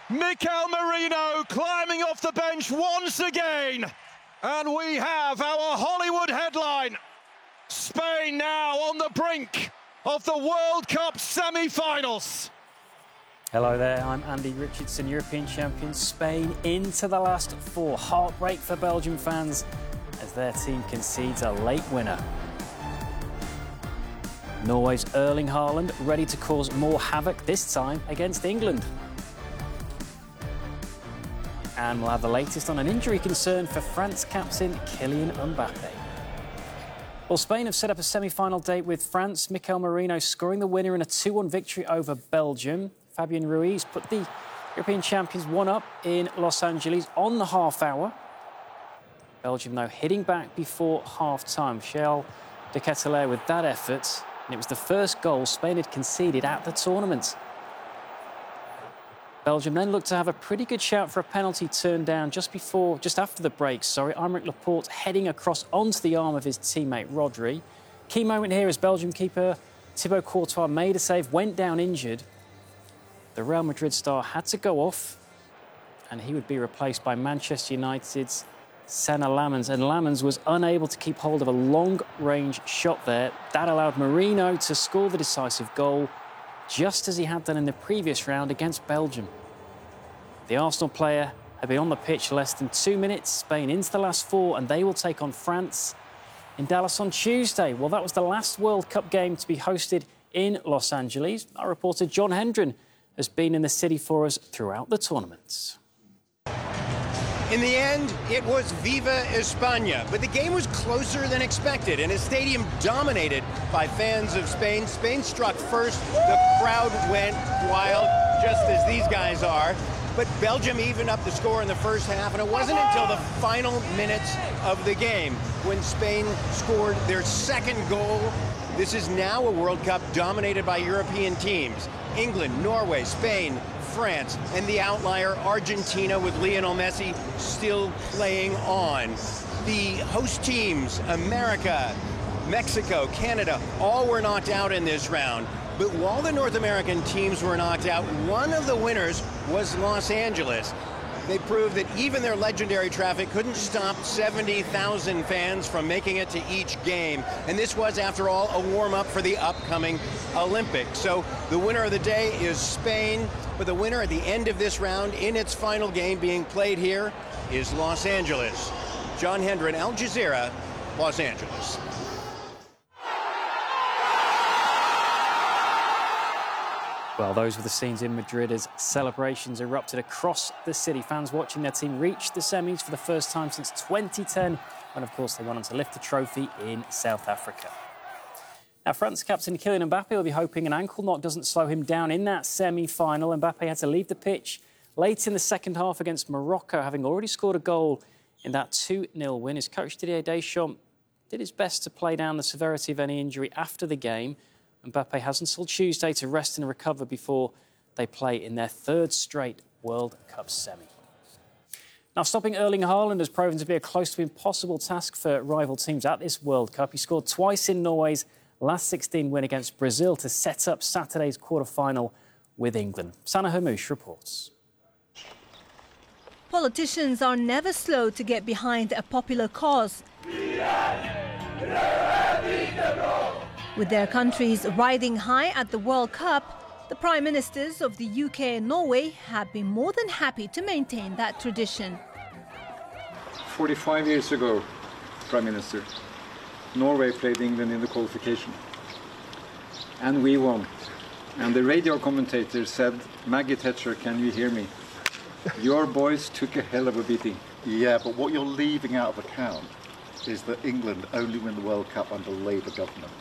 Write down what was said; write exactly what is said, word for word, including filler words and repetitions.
Mikel Merino climbing off the bench once again. And we have our Hollywood headline. Spain now on the brink of the World Cup semi-finals. Hello there, I'm Andy Richardson, European champions. Spain into the last four. Heartbreak for Belgium fans as their team concedes a late winner. Norway's Erling Haaland ready to cause more havoc, this time against England. And we'll have the latest on an injury concern for France captain Kylian Mbappe. Well, Spain have set up a semi-final date with France. Mikel Merino scoring the winner in a two one victory over Belgium. Fabian Ruiz put the European champions one up in Los Angeles on the half hour. Belgium, though, hitting back before half-time. Charles de Ketelaere with that effort. And it was the first goal Spain had conceded at the tournament. Belgium then looked to have a pretty good shout for a penalty turned down just before, just after the break, sorry. Aymeric Laporte heading across onto the arm of his teammate Rodri. Key moment here as Belgium keeper Thibaut Courtois made a save, went down injured. The Real Madrid star had to go off and he would be replaced by Manchester United's Senna Lamens. And Lamens was unable to keep hold of a long-range shot there. That allowed Merino to score the decisive goal, just as he had done in the previous round against Belgium. The Arsenal player had been on the pitch less than two minutes. Spain into the last four, and they will take on France in Dallas on Tuesday. Well, that was the last World Cup game to be hosted in Los Angeles. Our reporter John Hendren has been in the city for us throughout the tournament. In the end, it was Viva España, but the game was closer than expected in a stadium dominated by fans of Spain. Spain struck first, the crowd went wild, just as these guys are. But Belgium evened up the score in the first half, and it wasn't until the final minutes of the game when Spain scored their second goal. This is now a World Cup dominated by European teams. England, Norway, Spain, France, and the outlier Argentina with Lionel Messi still playing on. The host teams, America, Mexico, Canada, all were knocked out in this round. But while the North American teams were knocked out, one of the winners was Los Angeles. They proved that even their legendary traffic couldn't stop seventy thousand fans from making it to each game. And this was, after all, a warm-up for the upcoming Olympics. So the winner of the day is Spain, but the winner at the end of this round in its final game being played here is Los Angeles. John Hendren, Al Jazeera, Los Angeles. Well, those were the scenes in Madrid as celebrations erupted across the city. Fans watching their team reach the semis for the first time since twenty ten, when, of course, they went on to lift the trophy in South Africa. Now, France captain Kylian Mbappe will be hoping an ankle knock doesn't slow him down in that semi-final. Mbappe had to leave the pitch late in the second half against Morocco, having already scored a goal in that two nil win. His coach Didier Deschamps did his best to play down the severity of any injury after the game. Mbappe has until Tuesday to rest and recover before they play in their third straight World Cup semi. Now, stopping Erling Haaland has proven to be a close to impossible task for rival teams at this World Cup. He scored twice in Norway's last sixteen win against Brazil to set up Saturday's quarter-final with England. Sana Hamouche reports. Politicians are never slow to get behind a popular cause. With their countries riding high at the World Cup, the Prime Ministers of the U K and Norway have been more than happy to maintain that tradition. forty-five years ago, Prime Minister, Norway played England in the qualification. And we won. And the radio commentator said, "Maggie Thatcher, can you hear me? Your boys took a hell of a beating." Yeah, but what you're leaving out of account is that England only win the World Cup under Labour government.